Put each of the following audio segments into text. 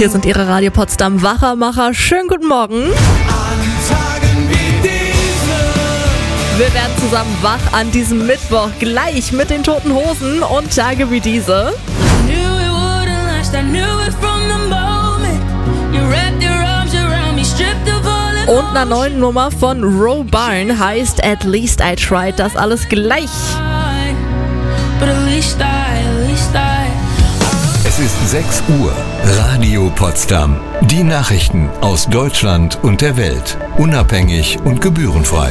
Hier sind Ihre Radio Potsdam Wachermacher. Schönen guten Morgen. Wir werden zusammen wach an diesem Mittwoch, gleich mit den Toten Hosen und Tage wie diese. Und einer neuen Nummer von Ro Byrne heißt At Least I Tried. Das alles gleich. Es ist 6 Uhr. Radio Potsdam. Die Nachrichten aus Deutschland und der Welt. Unabhängig und gebührenfrei.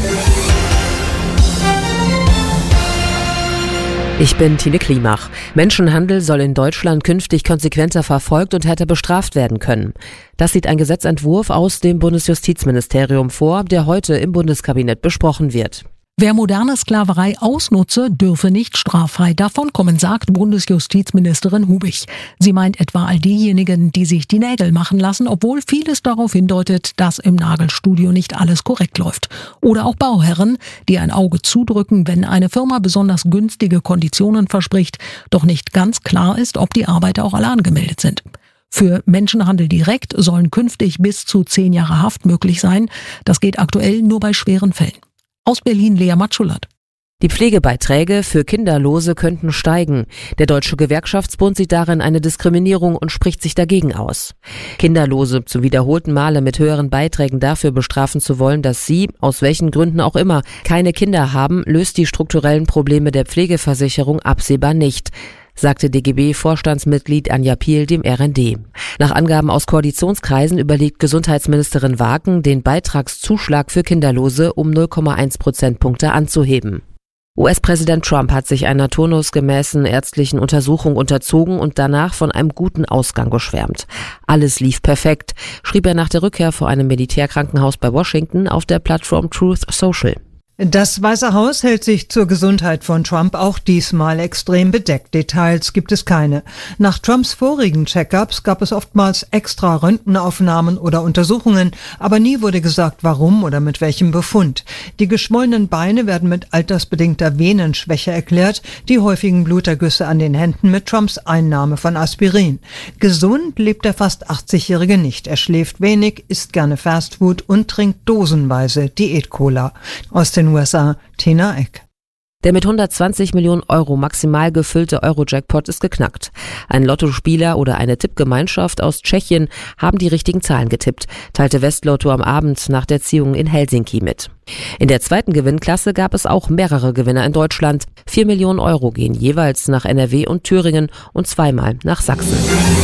Ich bin Tine Klimach. Menschenhandel soll in Deutschland künftig konsequenter verfolgt und härter bestraft werden können. Das sieht ein Gesetzentwurf aus dem Bundesjustizministerium vor, der heute im Bundeskabinett besprochen wird. Wer moderne Sklaverei ausnutze, dürfe nicht straffrei davonkommen, sagt Bundesjustizministerin Hubich. Sie meint etwa all diejenigen, die sich die Nägel machen lassen, obwohl vieles darauf hindeutet, dass im Nagelstudio nicht alles korrekt läuft. Oder auch Bauherren, die ein Auge zudrücken, wenn eine Firma besonders günstige Konditionen verspricht, doch nicht ganz klar ist, ob die Arbeiter auch alle angemeldet sind. Für Menschenhandel direkt sollen künftig bis zu 10 Jahre Haft möglich sein. Das geht aktuell nur bei schweren Fällen. Aus Berlin, Lea Matschulat. Die Pflegebeiträge für Kinderlose könnten steigen. Der Deutsche Gewerkschaftsbund sieht darin eine Diskriminierung und spricht sich dagegen aus. Kinderlose zu wiederholten Male mit höheren Beiträgen dafür bestrafen zu wollen, dass sie, aus welchen Gründen auch immer, keine Kinder haben, löst die strukturellen Probleme der Pflegeversicherung absehbar nicht, sagte DGB-Vorstandsmitglied Anja Piel dem RND. Nach Angaben aus Koalitionskreisen überlegt Gesundheitsministerin Wagen, den Beitragszuschlag für Kinderlose um 0,1 Prozentpunkte anzuheben. US-Präsident Trump hat sich einer turnusgemäßen ärztlichen Untersuchung unterzogen und danach von einem guten Ausgang geschwärmt. Alles lief perfekt, schrieb er nach der Rückkehr vor einem Militärkrankenhaus bei Washington auf der Plattform Truth Social. Das Weiße Haus hält sich zur Gesundheit von Trump auch diesmal extrem bedeckt. Details gibt es keine. Nach Trumps vorigen Check-ups gab es oftmals extra Röntgenaufnahmen oder Untersuchungen, aber nie wurde gesagt, warum oder mit welchem Befund. Die geschwollenen Beine werden mit altersbedingter Venenschwäche erklärt, die häufigen Blutergüsse an den Händen mit Trumps Einnahme von Aspirin. Gesund lebt der fast 80-Jährige nicht. Er schläft wenig, isst gerne Fastfood und trinkt dosenweise Diät-Cola. Aus den USA, Tina Eck. Der mit 120 Millionen Euro maximal gefüllte Euro-Jackpot ist geknackt. Ein Lottospieler oder eine Tippgemeinschaft aus Tschechien haben die richtigen Zahlen getippt, teilte Westlotto am Abend nach der Ziehung in Helsinki mit. In der zweiten Gewinnklasse gab es auch mehrere Gewinner in Deutschland. 4 Millionen Euro gehen jeweils nach NRW und Thüringen und zweimal nach Sachsen.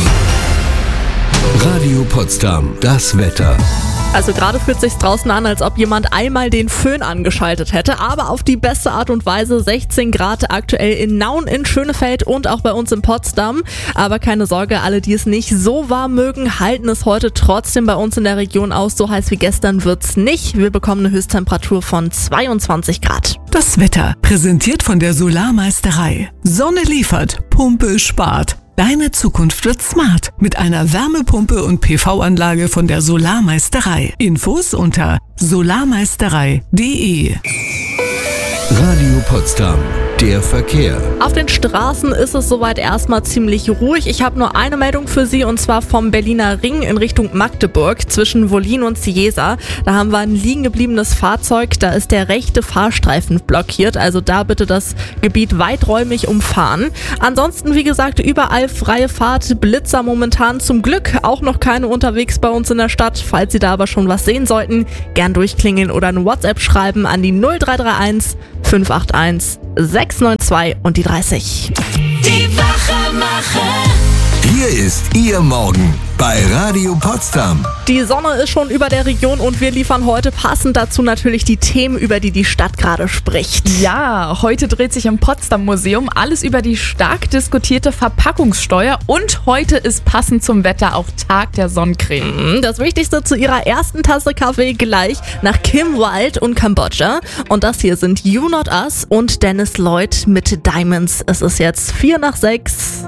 Radio Potsdam, das Wetter. Also gerade fühlt sich's draußen an, als ob jemand einmal den Föhn angeschaltet hätte, aber auf die beste Art und Weise. 16 Grad aktuell in Nauen, in Schönefeld und auch bei uns in Potsdam. Aber keine Sorge, alle, die es nicht so warm mögen, halten es heute trotzdem bei uns in der Region aus. So heiß wie gestern wird's nicht. Wir bekommen eine Höchsttemperatur von 22 Grad. Das Wetter, präsentiert von der Solarmeisterei. Sonne liefert, Pumpe spart. Deine Zukunft wird smart mit einer Wärmepumpe und PV-Anlage von der Solarmeisterei. Infos unter solarmeisterei.de. Radio Potsdam, der Verkehr. Auf den Straßen ist es soweit erstmal ziemlich ruhig. Ich habe nur eine Meldung für Sie und zwar vom Berliner Ring in Richtung Magdeburg zwischen Wollin und Ciesa. Da haben wir ein liegen gebliebenes Fahrzeug, da ist der rechte Fahrstreifen blockiert. Also da bitte das Gebiet weiträumig umfahren. Ansonsten, wie gesagt, überall freie Fahrt. Blitzer momentan zum Glück auch noch keine unterwegs bei uns in der Stadt. Falls Sie da aber schon was sehen sollten, gern durchklingeln oder eine WhatsApp schreiben an die 0331 581 692 und die 30. Die Wachermacher. Hier ist Ihr Morgen bei Radio Potsdam. Die Sonne ist schon über der Region und wir liefern heute passend dazu natürlich die Themen, über die die Stadt gerade spricht. Ja, heute dreht sich im Potsdam Museum alles über die stark diskutierte Verpackungssteuer und heute ist passend zum Wetter auch Tag der Sonnencreme. Das Wichtigste zu ihrer ersten Tasse Kaffee gleich nach Kim Wilde und Kambodscha. Und das hier sind You Not Us und Dennis Lloyd mit Diamonds. Es ist jetzt 5:04.